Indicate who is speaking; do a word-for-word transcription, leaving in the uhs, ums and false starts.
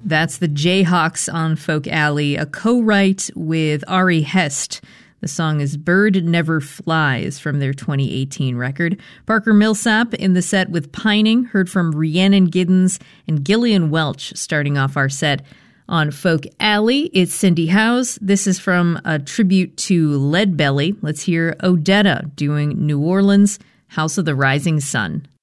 Speaker 1: That's the Jayhawks on Folk Alley, a co-write with Ari Hest. The song is Bird Never Flies from their twenty eighteen record. Parker Millsap in the set with Pining, heard from Rhiannon Giddens and Gillian Welch starting off our set. On Folk Alley, it's Cindy Howes. This is from a tribute to Leadbelly. Let's hear Odetta doing New Orleans, House of the Rising Sun.